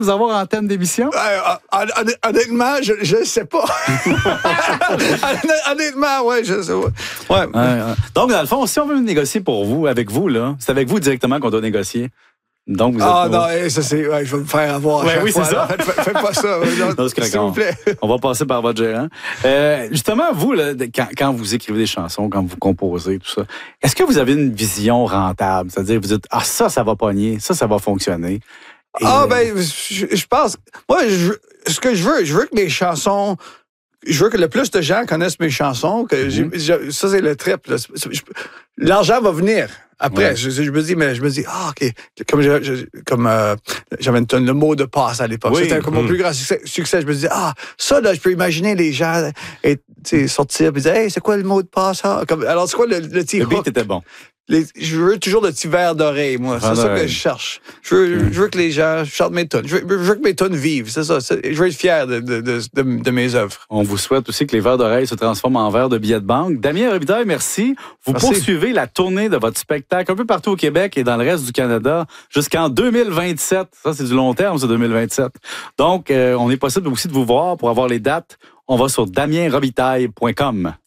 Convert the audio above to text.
vous avoir en thème d'émission? Honnêtement, je ne sais pas. Honnêtement, oui, je sais pas. Ouais. Donc, dans le fond, si on veut négocier pour vous, avec vous, là, c'est avec vous directement qu'on doit négocier. Donc, vous êtes non, ça c'est. Ouais, je vais me faire avoir. Oui, c'est ça. Faites pas ça. Non, s'il vous plaît. On va passer par votre gérant. Justement, vous, là, quand vous écrivez des chansons, quand vous composez, tout ça, est-ce que vous avez une vision rentable? C'est-à-dire, vous dites, ça va pogner, ça va fonctionner. Je pense. Moi, ce que je veux que mes chansons. Je veux que le plus de gens connaissent mes chansons. Ça, c'est le trip. Là. L'argent va venir. Après, ouais. je me dis, OK. Comme j'avais le mot de passe à l'époque. Oui. C'était comme mon plus grand succès. Je me disais, ça, là, je peux imaginer les gens sortir et dire, hey, c'est quoi le mot de passe? Alors, c'est quoi le petit hook? Le beat était bon. Je veux toujours le petit verre d'oreille, moi. C'est ça que je cherche. Je veux que les gens chantent mes tunes. Je veux que mes tunes vivent. C'est ça. Je veux être fier de mes œuvres. On vous souhaite aussi que les verres d'oreille se transforment en verres de billets de banque. Damien Robitaille, merci. Vous poursuivez la tournée de votre spectacle un peu partout au Québec et dans le reste du Canada jusqu'en 2027. Ça, c'est du long terme, c'est 2027. Donc, on est possible aussi de vous voir pour avoir les dates. On va sur damienrobitaille.com.